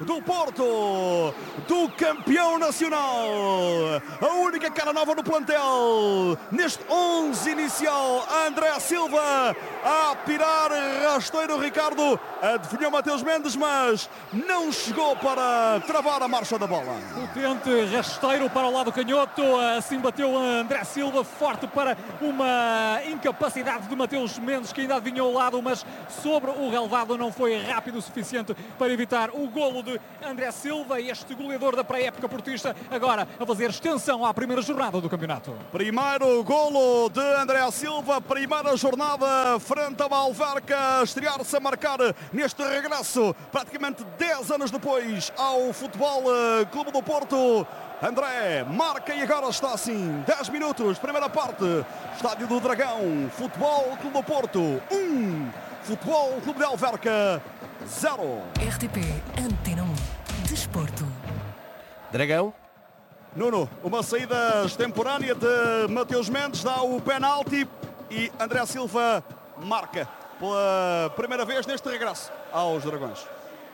do Porto, do campeão nacional, a única cara nova no plantel, neste 11 inicial, André Silva a tirar rasteiro. Ricardo adivinhou Mateus Mendes, mas não chegou para travar a marcha da bola. Potente rasteiro para o lado canhoto, assim bateu André Silva, forte para uma incapacidade de Mateus Mendes, que ainda adivinhou o lado, mas sobre o relvado não foi rápido o suficiente para evitar o golo de André Silva, este goleador da pré-época portista, agora a fazer extensão à primeira jornada do campeonato. Primeiro golo de André Silva, primeira jornada frente ao Alverca, estrear-se a marcar neste regresso, praticamente 10 anos depois, ao Futebol Clube do Porto. André marca e agora está assim, 10 minutos, primeira parte, Estádio do Dragão, Futebol Clube do Porto 1, Futebol Clube de Alverca 0. RTP Antena 1, Desporto. Dragão. Nuno, uma saída extemporânea de Mateus Mendes, dá o penalti e André Silva marca pela primeira vez neste regresso aos Dragões.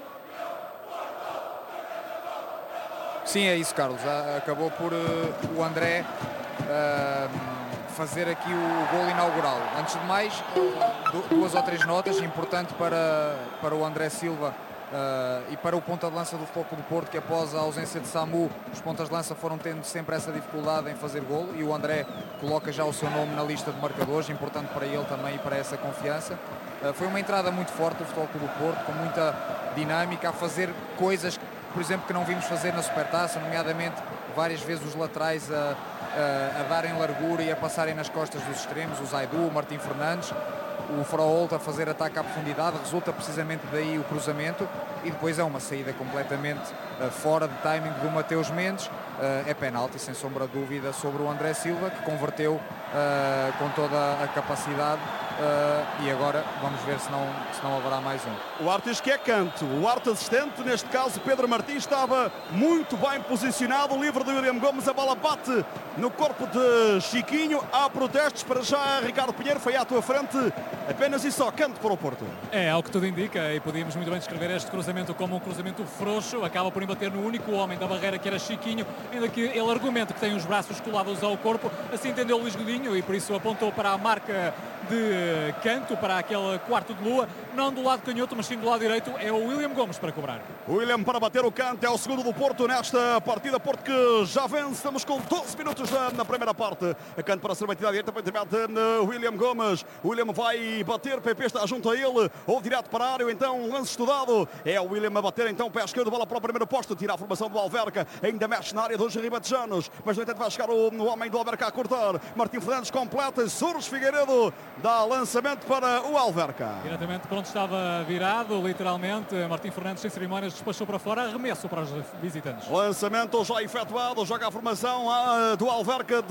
Sim, é isso, Carlos. Acabou por o André fazer aqui o golo inaugural. Antes de mais, duas ou três notas importantes para o André Silva e para o ponta de lança do Futebol Clube do Porto, que após a ausência de Samu, os pontas de lança foram tendo sempre essa dificuldade em fazer golo, e o André coloca já o seu nome na lista de marcadores, importante para ele também e para essa confiança. Foi uma entrada muito forte do Futebol Clube do Porto, com muita dinâmica, a fazer coisas, por exemplo, que não vimos fazer na Supertaça, nomeadamente várias vezes os laterais a darem largura e a passarem nas costas dos extremos, o Zaidu, o Martim Fernandes, o Froholt a fazer ataque à profundidade, resulta precisamente daí o cruzamento, e depois é uma saída completamente fora de timing do Mateus Mendes. É penalti, sem sombra de dúvida, sobre o André Silva, que converteu com toda a capacidade, e agora vamos ver se não haverá mais um. O arte diz que é canto, o arte assistente, neste caso Pedro Martins, estava muito bem posicionado, livre de William Gomes, a bola bate no corpo de Chiquinho, há protestos. Para já Ricardo Pinheiro, foi à tua frente, apenas e só canto para o Porto. É, ao que tudo indica, e podíamos muito bem descrever este cruzamento como um cruzamento frouxo, acaba por embater no único homem da barreira, que era Chiquinho, ainda que ele argumenta que tem os braços colados ao corpo, assim entendeu Luís Godinho, e por isso apontou para a marca de canto, para aquele quarto de lua, não do lado canhoto, mas sim do lado direito, é o William Gomes para cobrar. William para bater o canto, é o segundo do Porto nesta partida, Porto que já vence, estamos com 12 minutos na primeira parte, a canto para ser batida à direita, para William Gomes, William vai bater, PP está junto a ele, ou direto para a área, então lance estudado, é o William a bater, então pé esquerdo, bola para o primeiro posto, tira a formação do Alverca, ainda mexe na área dos ribatejanos, mas no entanto vai chegar o homem do Alverca a cortar, Martim Fernandes completa, Soros Figueiredo dá lançamento para o Alverca. Diretamente para onde estava virado, literalmente, Martim Fernandes sem cerimónias despachou para fora, arremesso para os visitantes. Lançamento já efetuado, joga a formação do Alverca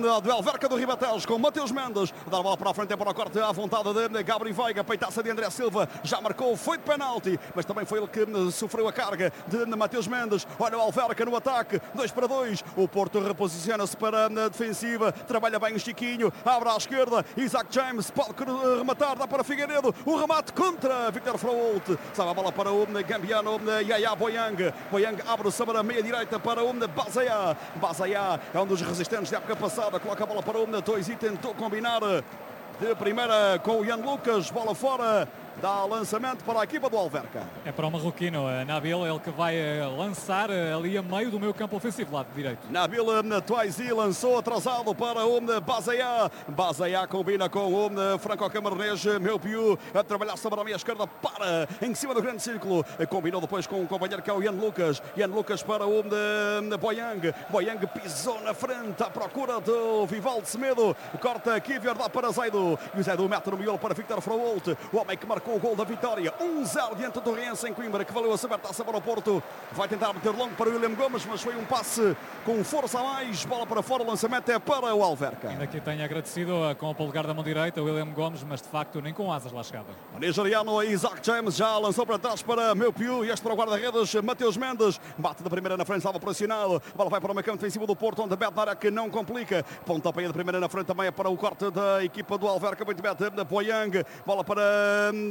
do Ribatejo, com Mateus Mendes, dá a bola para a frente, é para o corte à vontade de Gabriel Veiga, peitaça de André Silva, já marcou, foi de penalti, mas também foi ele que sofreu a carga de Mateus Mendes. Olha o Alverca no ataque, 2-2, o Porto reposiciona-se para a defensiva, trabalha bem o Chiquinho, abre à esquerda, Isaac James pode rematar, dá para Figueiredo, o remate contra Victor Froholt, sabe a bola para o gambiano Yaya Boyang, Boyang abre-se para a meia direita para o Bazaya, Bazaya é um dos resistentes da época passada, coloca a bola para o Toisi e tentou combinar de primeira com o Ian Lucas, bola fora, dá lançamento para a equipa do Alverca. É para o marroquino Nabil, ele que vai lançar ali a meio do meio campo ofensivo, lado direito. Nabil Toisi lançou atrasado para o Bazaya. Bazaya combina com o franco-camarnês Meu Piu, a trabalhar sobre a meia esquerda, para em cima do grande círculo. Combinou depois com o companheiro que é o Ian Lucas. Ian Lucas para o Boyang. Boyang pisou na frente à procura do Vivaldo Semedo. Corta Kivior, dá para Zaidu. E o Zaidu mete no miolo para Victor Froholt, o homem que marcou o gol da vitória, 1-0 diante do Torrense em Coimbra, que valeu a sabertaça para o Porto. Vai tentar meter longo para o William Gomes, mas foi um passe com força a mais, bola para fora, o lançamento é para o Alverca. Ainda que tenha agradecido com o polegar da mão direita o William Gomes, mas de facto nem com asas lá chegava. O nigeriano Isaac James já lançou para trás para Meu Piu, e este para o guarda-redes Mateus Mendes, bate da primeira na frente, estava operacional, a bola vai para o meio campo defensivo do Porto, onde mete na área que não complica, pontapé de primeira na frente também é para o corte da equipa do Alverca, muito bem, da Boyang, bola para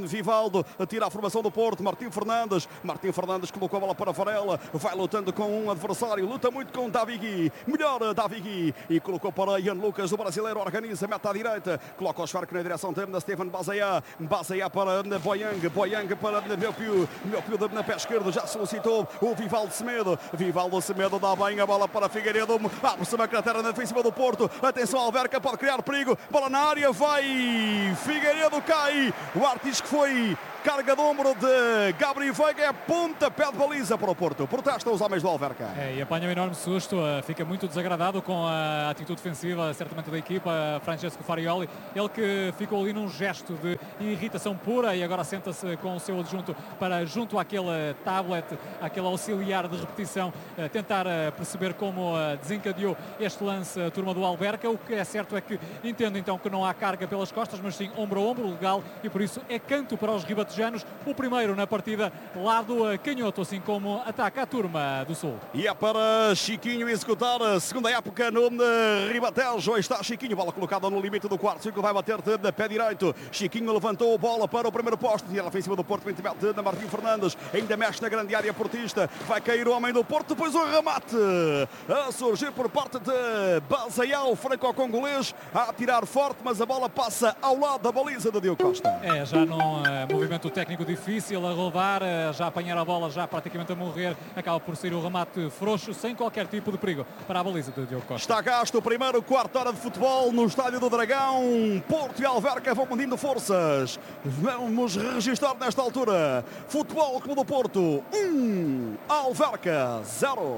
Vivaldo, tira a formação do Porto, Martim Fernandes colocou a bola para Varela, vai lutando com um adversário, luta muito com Davi Gui, melhor Davi Gui, e colocou para Ian Lucas, o brasileiro, organiza, mete à direita, coloca o esférico na direção de Steven Bazaia para Boyang para Meu Pio na pé esquerdo, já solicitou o Vivaldo Semedo dá bem a bola para Figueiredo, abre-se uma cratera na defensiva do Porto, atenção, Alverca pode criar perigo, bola na área, vai Figueiredo, cai, o Artis que foi carga de ombro de Gabriel Veiga, é pontapé de baliza para o Porto. Protestam os homens do Alverca. E apanha um enorme susto, fica muito desagradado com a atitude defensiva, certamente da equipa, Francesco Farioli, ele que ficou ali num gesto de irritação pura e agora senta-se com o seu adjunto para, junto àquele tablet, aquele auxiliar de repetição, tentar perceber como desencadeou este lance a turma do Alverca. O que é certo é que entendo então que não há carga pelas costas, mas sim ombro a ombro, legal, e por isso é canto para os ribatejanos, o primeiro na partida lado canhoto, assim como ataca a turma do Sul. E é para Chiquinho executar a segunda época no Ribatejo. Aí está Chiquinho, bola colocada no limite do quarto círculo, vai bater de pé direito. Chiquinho levantou a bola para o primeiro posto, tira a ofensiva do Porto, de Martim Fernandes, ainda mexe na grande área portista, vai cair o homem do Porto, depois o remate a surgir por parte de Bazaia, franco-congolês, a atirar forte, mas a bola passa ao lado da baliza de Diogo Costa. Já num movimento técnico difícil a rodar, já apanhar a bola, já praticamente a morrer, acaba por ser o remate frouxo, sem qualquer tipo de perigo para a baliza de Diogo Costa. Está gasto o primeiro quarto hora de futebol no Estádio do Dragão. Porto e Alverca vão medindo forças. Vamos registrar nesta altura: Futebol Clube do Porto 1, Alverca 0.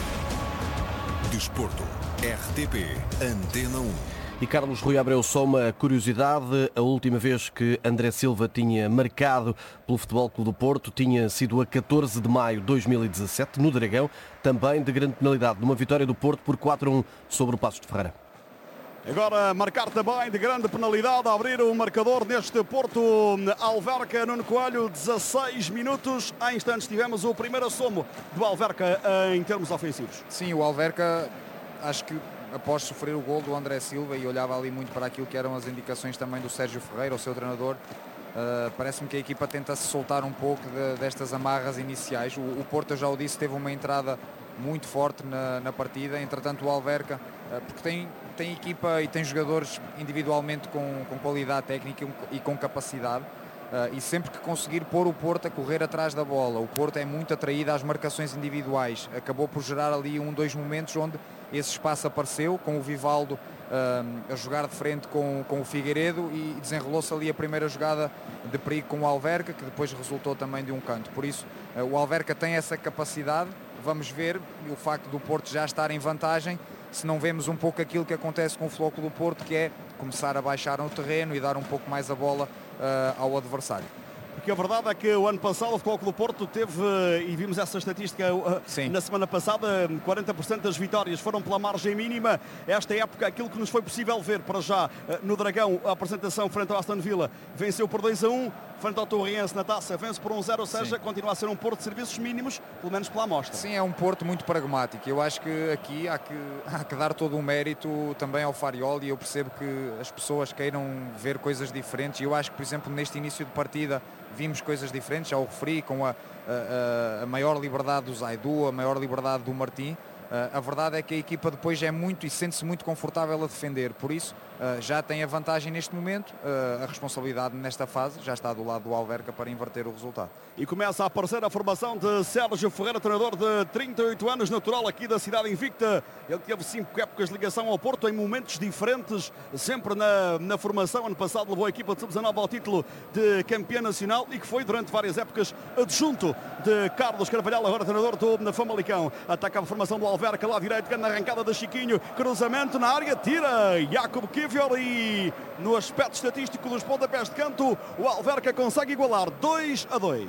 Desporto, RTP, Antena 1. E Carlos Rui Abreu, só uma curiosidade: a última vez que André Silva tinha marcado pelo Futebol Clube do Porto tinha sido a 14 de maio de 2017, no Dragão, também de grande penalidade, numa vitória do Porto por 4-1 sobre o Passos de Ferreira. Agora marcar também de grande penalidade, a abrir o marcador neste Porto Alverca. Nuno Coelho, 16 minutos. Há instantes tivemos o primeiro assomo do Alverca em termos ofensivos. Sim, o Alverca, acho que após sofrer o gol do André Silva, e olhava ali muito para aquilo que eram as indicações também do Sérgio Ferreira, o seu treinador, parece-me que a equipa tenta se soltar um pouco destas amarras iniciais. O Porto, eu já o disse, teve uma entrada muito forte na partida, entretanto o Alverca, porque tem equipa e tem jogadores individualmente com qualidade técnica e com capacidade, e sempre que conseguir pôr o Porto a correr atrás da bola, o Porto é muito atraído às marcações individuais, acabou por gerar ali dois momentos onde esse espaço apareceu, com o Vivaldo a jogar de frente com o Figueiredo, e desenrolou-se ali a primeira jogada de perigo com o Alverca, que depois resultou também de um canto. Por isso, o Alverca tem essa capacidade. Vamos ver, e o facto do Porto já estar em vantagem, se não vemos um pouco aquilo que acontece com o Futebol Clube do Porto, que é começar a baixar no terreno e dar um pouco mais a bola ao adversário. Porque a verdade é que o ano passado o Futebol Clube do Porto teve, e vimos essa estatística na semana passada, 40% das vitórias foram pela margem mínima. Esta época, aquilo que nos foi possível ver para já no Dragão, a apresentação frente ao Aston Villa, venceu por 2-1, frente ao Torriense na Taça, vence por 1-0, ou seja, continua a ser um Porto de serviços mínimos, pelo menos pela amostra. Sim, é um Porto muito pragmático. Eu acho que aqui há que dar todo o mérito também ao Farioli. Eu percebo que as pessoas queiram ver coisas diferentes, e eu acho que, por exemplo, neste início de partida vimos coisas diferentes, já o referi, com a maior liberdade do Zaidu, a maior liberdade do Martim. A verdade é que a equipa depois é muito e sente-se muito confortável a defender, por isso já tem a vantagem neste momento. A responsabilidade nesta fase já está do lado do Alverca para inverter o resultado. E começa a aparecer a formação de Sérgio Ferreira, treinador de 38 anos, natural aqui da cidade invicta. Ele teve 5 épocas de ligação ao Porto em momentos diferentes, sempre na formação. Ano passado levou a equipa de sub-19 ao título de campeão nacional, e que foi durante várias épocas adjunto de Carlos Carvalhal, agora treinador do Famalicão. Ataca a formação do Alverca, lá direito, grande arrancada de Chiquinho, cruzamento na área, tira Jacob Kivior, e no aspecto estatístico dos pontapés de canto, o Alverca consegue igualar 2-2.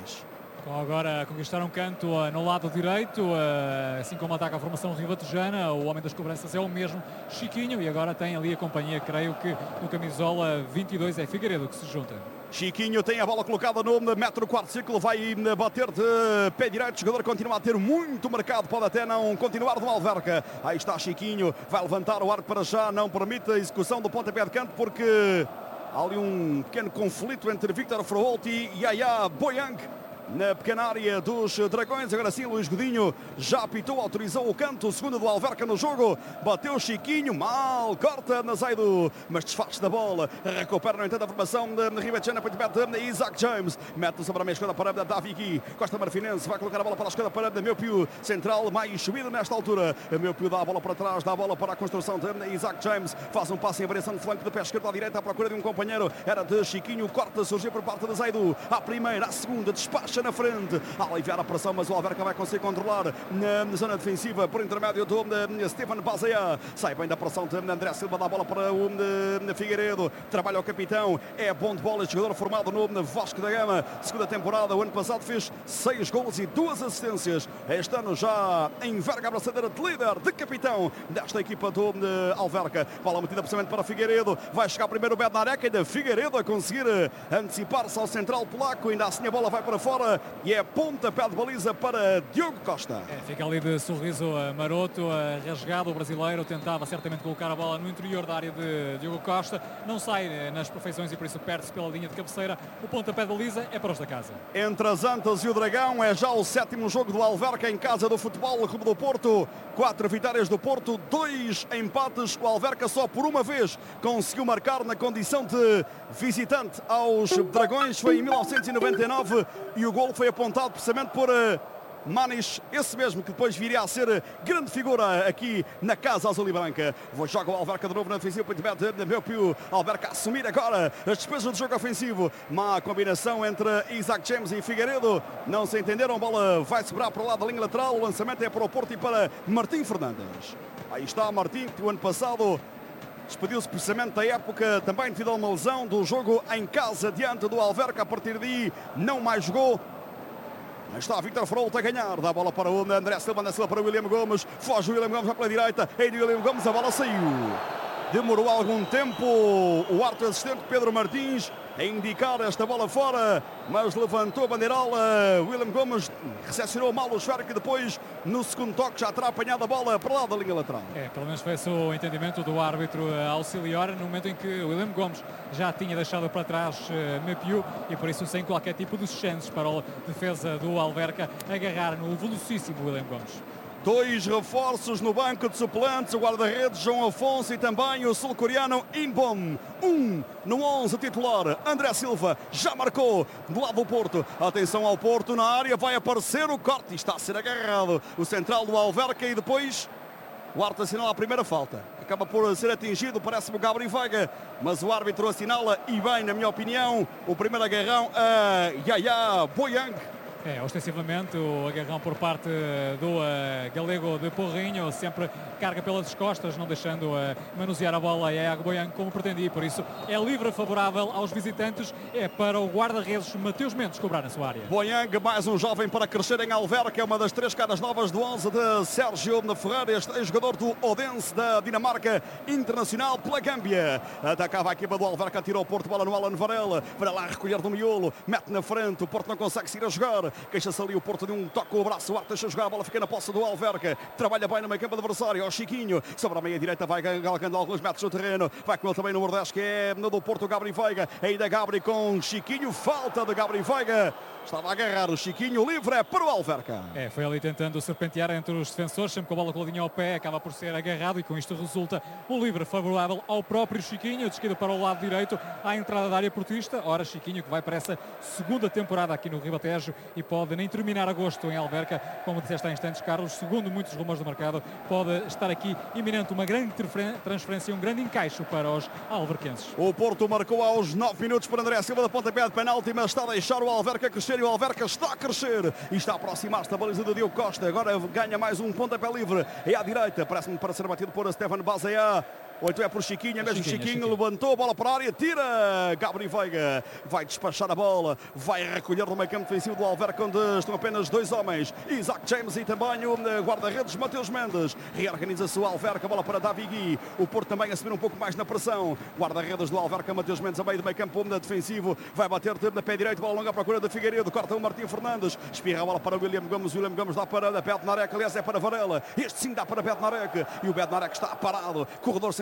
Agora conquistar um canto no lado direito, assim como ataca a formação ribatejana. O homem das cobranças é o mesmo, Chiquinho, e agora tem ali a companhia, creio que no camisola 22 é Figueiredo que se junta. Chiquinho tem a bola colocada no metro quarto círculo, vai bater de pé direito, o jogador continua a ter muito mercado, pode até não continuar no Alverca. Aí está Chiquinho, vai levantar o arco para já, não permite a execução do pontapé de canto, porque Há ali um pequeno conflito entre Victor Fraholt e Yaya Boyang na pequena área dos Dragões. Agora sim, Luís Godinho já apitou, autorizou o canto. O segundo do Alverca no jogo. Bateu Chiquinho, mal, corta na Zaido, mas desfaz da bola. Recupera, no entanto, a formação de Ribachana para o Isaac James. Mete sobre a meia esquerda para Davi Gui. Costa Marfinense vai colocar a bola para a esquerda para Meu Pio. Central mais subido nesta altura. Meu Pio dá a bola para trás, dá a bola para a construção de Isaac James. Faz um passe em variação de flanco de pé esquerdo à direita à procura de um companheiro. Era de Chiquinho. Corta, surgiu por parte de Zaido. À primeira, à segunda, despacha na frente, a aliviar a pressão, mas o Alverca vai conseguir controlar na zona defensiva por intermédio do Stefan Bazeia. Sai bem da pressão de André Silva, dá a bola para o Figueiredo, trabalha o capitão, é bom de bola, este jogador formado no Vasco da Gama, segunda temporada. O ano passado fez 6 golos e 2 assistências, este ano já enverga a braçadeira de líder, de capitão desta equipa do Alverca. Bola metida precisamente para Figueiredo, vai chegar primeiro o Bednarek, ainda Figueiredo a conseguir antecipar-se ao central polaco, ainda assim a bola vai para fora e é pontapé de baliza para Diogo Costa. Fica ali de sorriso maroto, rasgado. O brasileiro tentava certamente colocar a bola no interior da área de Diogo Costa, não sai nas perfeições e por isso perde-se pela linha de cabeceira. O pontapé de baliza é para os da casa. Entre as Antas e o Dragão, é já o 7º jogo do Alverca em casa do Futebol Clube do Porto. 4 vitórias do Porto, 2 empates. O Alverca só por uma vez conseguiu marcar na condição de visitante aos Dragões, foi em 1999, e o gol foi apontado precisamente por Manis, esse mesmo que depois viria a ser grande figura aqui na Casa Azul e Branca. Joga o Alverca de novo na defensiva, de Meu Pio. Alverca a assumir agora as despesas do jogo ofensivo. Má combinação entre Isaac James e Figueiredo, não se entenderam, a bola vai sobrar para o lado da linha lateral. O lançamento é para o Porto e para Martim Fernandes. Aí está Martim, que o ano passado despediu-se precisamente da época também devido a uma lesão do jogo em casa diante do Alverca. A partir daí não mais jogou. Aí está Victor Fraholt a ganhar, dá a bola para o André Silva, para o William Gomes, foge o William Gomes, vai pela direita, aí de William Gomes, a bola saiu. Demorou algum tempo o árbitro assistente Pedro Martins a indicar esta bola fora, mas levantou a bandeirola. William Gomes recepcionou mal o esférico e depois, no segundo toque, já terá apanhado a bola para lá da linha lateral. Pelo menos foi esse o entendimento do árbitro auxiliar no momento em que William Gomes já tinha deixado para trás Meu Pio e por isso sem qualquer tipo de chances para a defesa do Alverca agarrar no velocíssimo William Gomes. 2 reforços no banco de suplentes, o guarda-redes João Afonso e também o sul-coreano Inbom. No 11 titular, André Silva já marcou do lado do Porto. Atenção ao Porto na área, vai aparecer o corte, está a ser agarrado o central do Alverca e depois o árbitro assinala a primeira falta. Acaba por ser atingido, parece-me o Gabriel Veiga, mas o árbitro assinala e bem, na minha opinião, o primeiro agarrão a Yaya Boyang. Ostensivamente o agarrão por parte do galego de Porrinho, sempre carga pelas costas, não deixando manusear a bola e a Boyang como pretendia, por isso é livre favorável aos visitantes, é para o guarda-redes Mateus Mendes cobrar na sua área. Boyang, mais um jovem para crescer em Alverca, é uma das 3 caras novas do 11 de Sérgio Ferreira, este jogador do Odense da Dinamarca, internacional pela Gâmbia. Atacava a equipa do Alverca, tirou o Porto, bola no Alan Varela, para lá recolher do miolo, mete na frente, o Porto não consegue seguir a jogar. Queixa-se ali o Porto de um toque com o braço, o Arte deixa jogar, a bola fica na posse do Alverca, trabalha bem no meio campo adversário, ao Chiquinho, sobre a meia direita, vai galgando alguns metros no terreno, vai com ele também número 10, que é no do Porto, Gabriel Veiga, ainda Gabriel com Chiquinho, falta de Gabriel Veiga, estava a agarrar o Chiquinho, livre é para o Alverca. Foi ali tentando serpentear entre os defensores, sempre com a bola coladinha ao pé, acaba por ser agarrado e com isto resulta um livre favorável ao próprio Chiquinho, descida para o lado direito, à entrada da área portista. Ora, Chiquinho que vai para essa segunda temporada aqui no Ribatejo e pode nem terminar agosto em Alverca, como disseste há instantes, Carlos, segundo muitos rumores do mercado, pode estar aqui iminente uma grande transferência, um grande encaixe para os alverquenses. O Porto marcou aos 9 minutos por André Silva da pontapé de penalti, mas está a deixar o Alverca crescer e o Alverca está a crescer e está a aproximar-se da baliza de Diogo Costa. Agora ganha mais um pontapé livre, é à direita, parece-me para ser batido por Stefan Bazeia. Ou então é por Chiquinho, é mesmo Chiquinho, levantou a bola para a área, tira Gabriel Veiga, vai despachar a bola, vai recolher no meio campo defensivo do Alverca, onde estão apenas 2 homens, Isaac James e também o guarda-redes Mateus Mendes. Reorganiza-se o Alverca, a bola para Davi Gui, o Porto também a subir um pouco mais na pressão, guarda-redes do Alverca, Mateus Mendes a meio do meio campo defensivo, vai bater na pé direito, bola longa à procura de Figueiredo, corta o Martim Fernandes, espirra a bola para o William Gomes dá para Bednarek, aliás é para Varela, este sim dá para Bednarek, e o Bednarek está parado, corredor central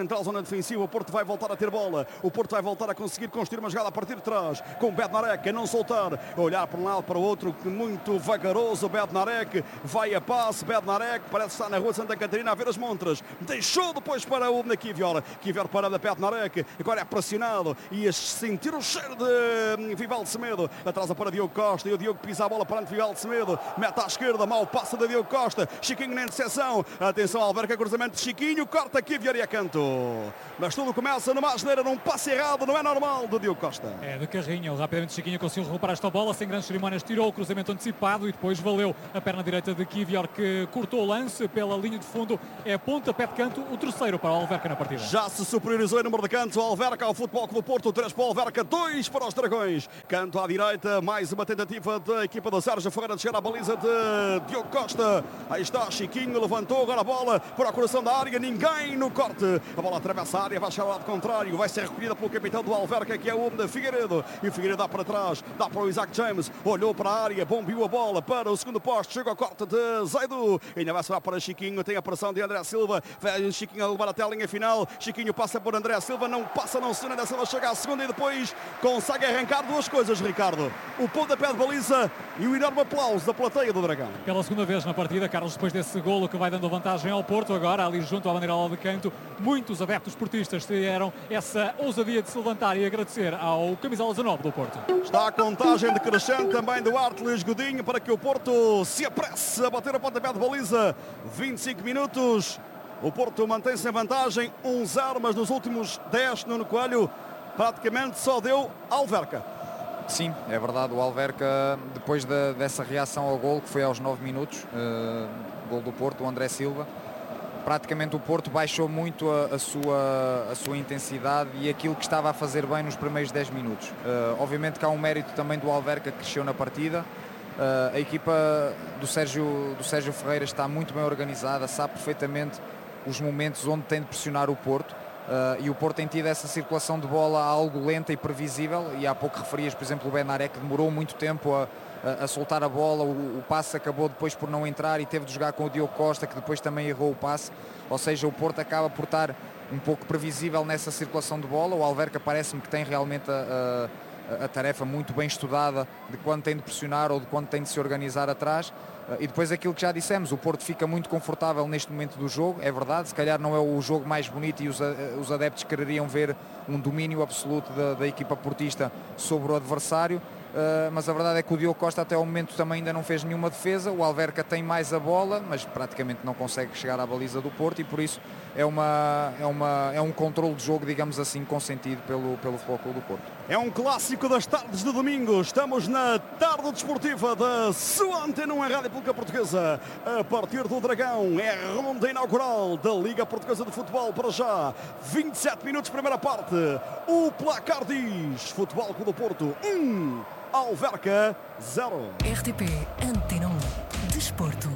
central, zona defensiva. O Porto vai voltar a ter bola. O Porto vai voltar a conseguir construir uma jogada a partir de trás. Com Bednarek a não soltar. A olhar para um lado para o outro. Muito vagaroso. Bednarek vai a passe. Bednarek parece estar na rua de Santa Catarina a ver as montras. Deixou depois para o Kivior. Kivior para da Bednarek. Agora é pressionado. E a sentir o cheiro de Vivaldo Semedo. Atrasa para Diogo Costa. E o Diogo pisa a bola para Vivaldo Semedo. Mete à esquerda. Mau passo de Diogo Costa. Chiquinho na interseção. Atenção, Alverca, cruzamento de Chiquinho. Corta Kivior e a canto. Mas tudo começa numa asneira, num passe errado. Não é normal do Diogo Costa. É de carrinho. Rapidamente Chiquinho conseguiu recuperar esta bola. Sem grandes cerimónias tirou o cruzamento antecipado. E depois valeu a perna direita de Kivior, que cortou o lance pela linha de fundo. É pontapé de canto. O terceiro para o Alverca na partida. Já se superiorizou em número de cantos. O Alverca ao Futebol Clube do Porto. 3 para o Alverca, 2 para os Dragões. Canto à direita. Mais uma tentativa da equipa do Sérgio Ferreira de chegar à baliza de Diogo Costa. Aí está Chiquinho. Levantou agora a bola para o coração da área. Ninguém no corte. A bola atravessa a área. Vai chegar ao lado contrário. Vai ser recolhida pelo capitão do Alverca, que é o homem da Figueiredo. E o Figueiredo dá para trás. Dá para o Isaac James. Olhou para a área. Bombeou a bola para o segundo poste. Chega ao corte de Zaidu. Ainda vai sobrar para Chiquinho. Tem a pressão de André Silva. Vai Chiquinho a levar até a linha final. Chiquinho passa por André Silva. Não passa, não se André Silva chega à segunda e depois consegue arrancar duas coisas, Ricardo. O pontapé de baliza e o enorme aplauso da plateia do Dragão. Pela segunda vez na partida, Carlos, depois desse golo que vai dando vantagem ao Porto, agora ali junto à bandeirola de canto, muitos adeptos portistas tiveram essa ousadia de se levantar e agradecer ao camisola 19 do Porto. Está a contagem decrescente também do Arte Luís Godinho para que o Porto se apresse a bater o pontapé de baliza. 25 minutos. O Porto mantém-se em vantagem 1-0, mas nos últimos 10, Nuno Coelho, praticamente só deu Alverca. Sim, é verdade. O Alverca, depois dessa reação ao gol, que foi aos 9 minutos, gol do Porto, o André Silva, praticamente o Porto baixou muito a sua intensidade e aquilo que estava a fazer bem nos primeiros 10 minutos. Obviamente que há um mérito também do Alverca, que cresceu na partida. A equipa do Sérgio Ferreira está muito bem organizada, sabe perfeitamente os momentos onde tem de pressionar o Porto. E o Porto tem tido essa circulação de bola algo lenta e previsível, e há pouco referias, por exemplo, o Benaré, que demorou muito tempo a soltar a bola, o passe acabou depois por não entrar e teve de jogar com o Diogo Costa, que depois também errou o passe. Ou seja, o Porto acaba por estar um pouco previsível nessa circulação de bola. O Alverca parece-me que tem realmente a tarefa muito bem estudada de quando tem de pressionar ou de quando tem de se organizar atrás. E depois aquilo que já dissemos, o Porto fica muito confortável neste momento do jogo, é verdade, se calhar não é o jogo mais bonito e os adeptos quereriam ver um domínio absoluto da equipa portista sobre o adversário, mas a verdade é que o Diogo Costa até ao momento também ainda não fez nenhuma defesa. O Alverca tem mais a bola, mas praticamente não consegue chegar à baliza do Porto, e por isso é um controle de jogo, digamos assim, consentido pelo Futebol Clube do Porto. É um clássico das tardes de domingo. Estamos na tarde desportiva da sua Antena 1 Rádio Pública Portuguesa. A partir do Dragão, é a ronda inaugural da Liga Portuguesa de Futebol. Para já, 27 minutos, primeira parte. O placar diz: Futebol Clube do Porto 1, Alverca 0. RTP Antena 1 Desporto.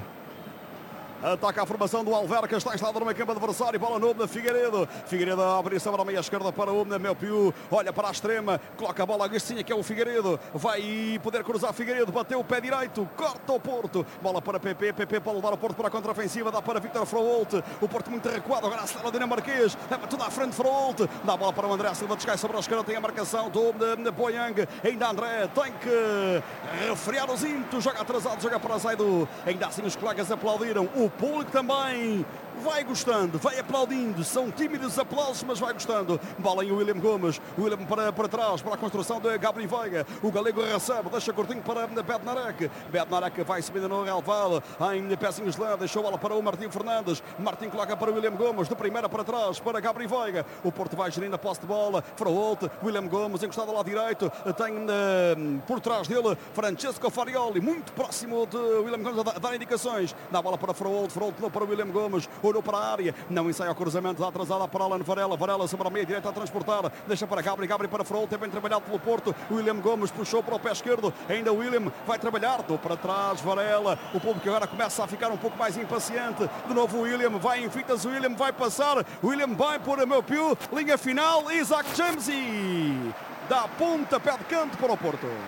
Ataca a formação do Alverca, está instalado no meio campo adversário, bola no da Figueiredo. Figueiredo abre sobre a meia esquerda para o Meu Piu, olha para a extrema, coloca a bola a Gastinha, que é o Figueiredo, vai poder cruzar Figueiredo, bateu o pé direito, corta o Porto, bola para PP para levar o Porto para a contraofensiva, dá para Vítor Froholt, o Porto muito recuado, agora acelera o dinamarquês, leva tudo à frente Froholt, dá a bola para o André Silva, descai sobre a esquerda, tem a marcação do Boyang, ainda André, tem que refriar os ímpetos, joga atrasado, joga para Zaidu, ainda assim os colegas aplaudiram, o público também vai gostando, vai aplaudindo, são tímidos aplausos, mas vai gostando. Bola em William Gomes, William para trás, para a construção de Gabriel Veiga, o galego recebe, deixa curtinho para Bednarek, Bednarek vai subindo no relvado, em pecinhos lá, deixou a bola para o Martim Fernandes, Martim coloca para o William Gomes, de primeira para trás, para Gabriel Veiga, o Porto vai gerindo a posse de bola, Froholt, William Gomes, encostado ao lado direito, tem por trás dele Francesco Farioli, muito próximo de William Gomes a dar indicações, dá a bola para Froholt para o William Gomes, olhou para a área, não ensaia o cruzamento, dá atrasada para Alan Varela, Varela sobre a meia direita a transportar, deixa para Gabriel para Froholt, é bem trabalhado pelo Porto, William Gomes puxou para o pé esquerdo, ainda William vai trabalhar, do para trás, Varela, o público agora começa a ficar um pouco mais impaciente, de novo o William, vai em fitas, o William vai passar, William vai por Meu Piu, linha final, Isaac James e dá ponta, pé de canto para o Porto.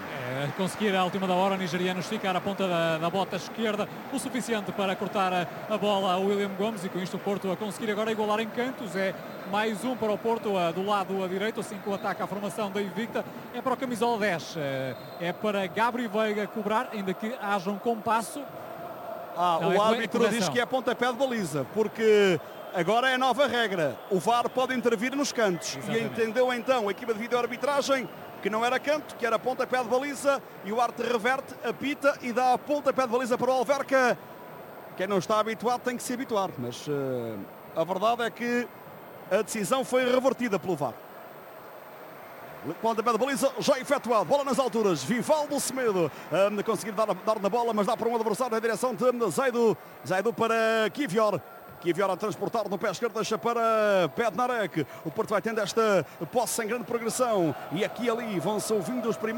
conseguir à última da hora o nigeriano esticar a ponta da bota esquerda o suficiente para cortar a bola a William Gomes, e com isto o Porto a conseguir agora igualar em cantos. É mais um para o Porto do lado direito, assim que o ataque à formação da Invicta é para o camisola 10, é para Gabri Veiga cobrar, ainda que haja um compasso. O árbitro diz que é pontapé de baliza, porque agora é a nova regra. O VAR pode intervir nos cantos. Exatamente. E entendeu então a equipa de vídeo-arbitragem que não era canto, que era pontapé de baliza, e o árbitro reverte, apita e dá a pontapé de baliza para o Alverca. Quem não está habituado tem que se habituar, mas a verdade é que a decisão foi revertida pelo VAR. Pontapé de baliza já efetuado, bola nas alturas, Vivaldo Semedo conseguir dar na bola, mas dá para um adversário na direção de Zaidu para Kivior a transportar no pé esquerdo, deixa para Bednarek. O Porto vai tendo esta posse sem grande progressão, e aqui e ali vão-se ouvindo os primeiros